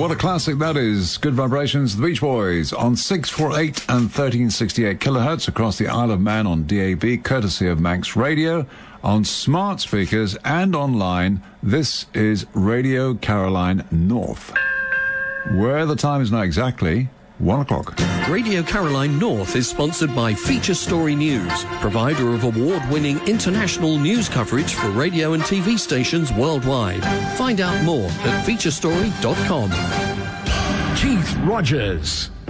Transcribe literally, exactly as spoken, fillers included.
what a classic that is. Good Vibrations, The Beach Boys, on six forty-eight and thirteen sixty-eight kilohertz across the Isle of Man on D A B, courtesy of Manx Radio, on smart speakers and online. This is Radio Caroline North, where the time is now exactly one o'clock. Radio Caroline North is sponsored by Feature Story News, provider of award-winning international news coverage for radio and T V stations worldwide. Find out more at feature story dot com. Keith Rogers.